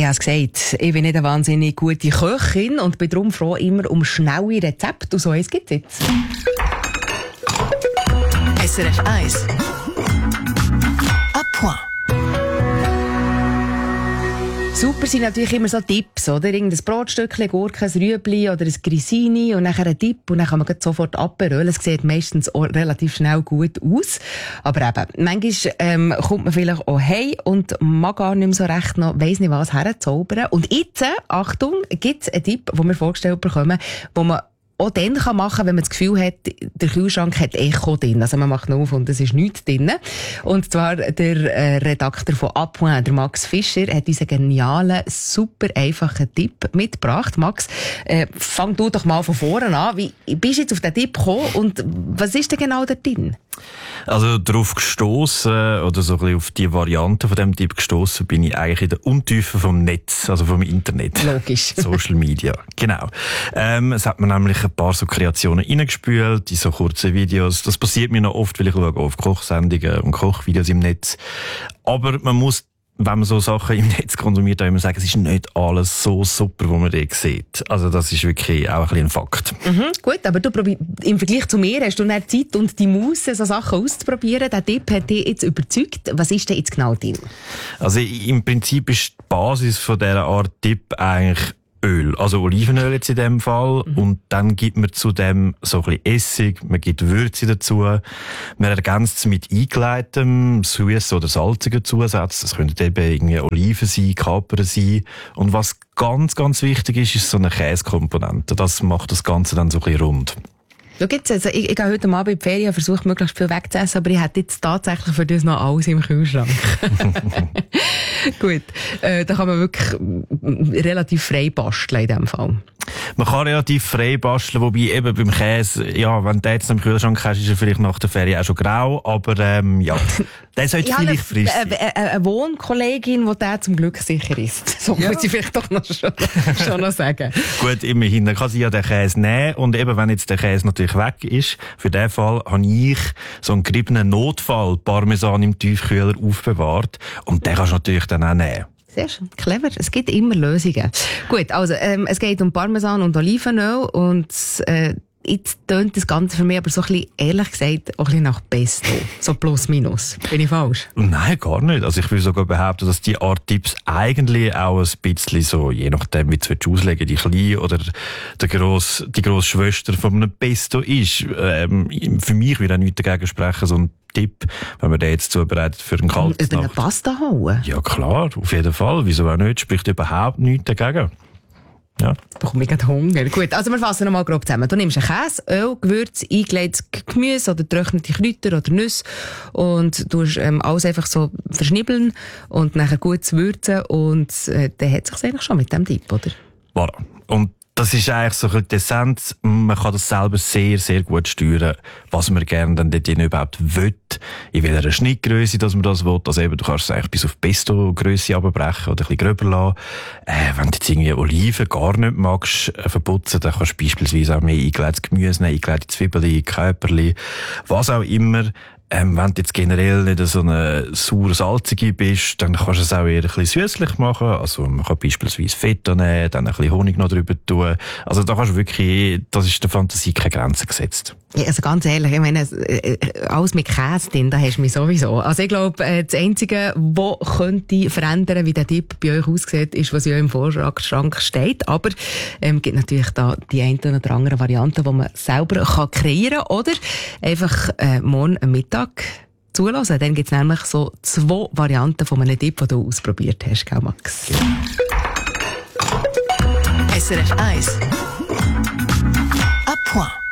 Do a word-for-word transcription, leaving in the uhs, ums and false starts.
Ich habe es gesagt, ich bin nicht eine wahnsinnig gute Köchin und bin darum froh immer um schnelle Rezepte. Und so eins gibt es jetzt. S R F eins. À point. Super sind natürlich immer so Tipps, oder? Irgendein Brotstückchen, Gurke, ein Rüebli oder ein Grissini und nachher ein Tipp und dann kann man sofort abrollen. Es sieht meistens auch relativ schnell gut aus. Aber eben, manchmal ähm, kommt man vielleicht auch heim und mag gar nicht mehr so recht noch, weiss nicht was, herzaubern. Und jetzt, Achtung, gibt es einen Tipp, den wir vorgestellt bekommen, wo man auch dann kann machen, wenn man das Gefühl hat, der Kühlschrank hat Echo drin. Also man macht ihn auf und es ist nichts drin. Und zwar der äh, Redakteur von À point, der Max Fischer, hat uns einen genialen, super einfachen Tipp mitgebracht. Max, äh, fang du doch mal von vorne an. Wie bist du jetzt auf den Tipp gekommen und was ist denn genau da drin? Also darauf gestossen oder so ein bisschen auf die Variante von diesem Tipp gestossen bin ich eigentlich in der Untiefe vom Netz, also vom Internet. Logisch. Social Media, genau. Ähm, es hat mir nämlich ein paar so Kreationen reingespült, in so kurzen Videos. Das passiert mir noch oft, weil ich schaue auf Kochsendungen und Kochvideos im Netz. Aber man muss, wenn man so Sachen im Netz konsumiert, auch immer sagen, es ist nicht alles so super, was man dort sieht. Also das ist wirklich auch ein bisschen ein Fakt. Mhm, gut, aber du probier, im Vergleich zu mir hast du nicht Zeit und die Muße, so Sachen auszuprobieren. Der Tipp hat dich jetzt überzeugt. Was ist denn jetzt genau drin? Also im Prinzip ist die Basis von dieser Art Tipp eigentlich Öl, also Olivenöl jetzt in dem Fall. Mhm. Und dann gibt man zu dem so ein bisschen Essig, man gibt Würze dazu, man ergänzt es mit eingeleitem, süßen oder salzigen Zusatz. Das können eben irgendwie Oliven sein, Kapern sein. Und was ganz, ganz wichtig ist, ist so eine Käsekomponente. Das macht das Ganze dann so ein bisschen rund. Schau jetzt, also ich, ich gehe heute Abend in die Ferien, versuche möglichst viel wegzuessen, aber ich hätte jetzt tatsächlich für das noch alles im Kühlschrank. Gut, äh, da kann man wirklich relativ frei basteln in diesem Fall. Man kann relativ frei basteln, wobei eben beim Käse, ja, wenn du jetzt im Kühlschrank hast, ist er vielleicht nach der Ferien auch schon grau, aber ähm, ja, der sollte ich vielleicht frisch sein. Ich habe eine, eine Wohnkollegin, die der zum Glück sicher ist. So ja. Muss ich vielleicht doch noch schon, schon noch sagen. Gut, immerhin, dann kann sie ja den Käse nehmen und eben, wenn jetzt der Käse natürlich weg ist, für den Fall habe ich so einen geriebenen Notfall-Parmesan im Tiefkühler aufbewahrt und den kannst du natürlich dann auch nehmen. Sehr schön, clever. Es gibt immer Lösungen. Gut, also ähm, es geht um Parmesan und Olivenöl und äh, jetzt tönt das Ganze für mich aber so ein bisschen, ehrlich gesagt, auch ein bisschen nach Pesto. So plus minus. Bin ich falsch? Nein, gar nicht. Also ich will sogar behaupten, dass die Art Tipps eigentlich auch ein bisschen so, je nachdem wie du es auslegen, die kleine oder der grosse, die grosse Schwester von einem Pesto ist. Ähm, für mich würde auch nichts dagegen sprechen, so ein Tipp, wenn man den jetzt zubereitet für einen kalten Über eine Pasta hauen? Ja klar, auf jeden Fall. Wieso auch nicht? Spricht überhaupt nichts dagegen. Ja. Da bekomme ich gerade Hunger. Gut, also wir fassen nochmal grob zusammen. Du nimmst einen Käse, Öl, Gewürz, eingelegtes Gemüse oder getrocknete Kräuter oder Nüsse und tust ähm, alles einfach so verschnibbeln und nachher gut würzen und äh, dann hat es sich eigentlich schon mit dem Tipp, oder? Voilà. Und das ist eigentlich so ein bisschen die Essenz. Man kann das selber sehr, sehr gut steuern, was man gerne dann dort überhaupt will. In welcher Schnittgrösse, dass man das will. Also eben, du kannst es eigentlich bis auf Pesto-Grösse runterbrechen oder ein bisschen gröber lassen. Äh, wenn du jetzt irgendwie Oliven gar nicht magst, äh, verputzen, dann kannst du beispielsweise auch mehr eingelegtes Gemüse nehmen, eingelegte Zwiebeln, Käperli, was auch immer. Ähm, wenn du jetzt generell nicht so eine sauer-salzige bist, dann kannst du es auch eher ein bisschen süßlich machen. Also man kann beispielsweise Feta nehmen, dann ein bisschen Honig noch drüber tun. Also da kannst du wirklich, das ist der Fantasie keine Grenzen gesetzt. Ja, also ganz ehrlich, ich meine, alles mit Käse drin, da hast du mich sowieso. Also ich glaube, das Einzige, was könnte verändern, wie der Tipp bei euch aussieht, ist, was ja im Vorschrank steht. Aber es ähm, gibt natürlich da die eine oder andere Variante, die man selber kann kreieren kann. Oder einfach äh, morgen am Mittag zulassen. Dann gibt es nämlich so zwei Varianten von einem Tipp, den du ausprobiert hast, gell, Max? S R F eins. À point.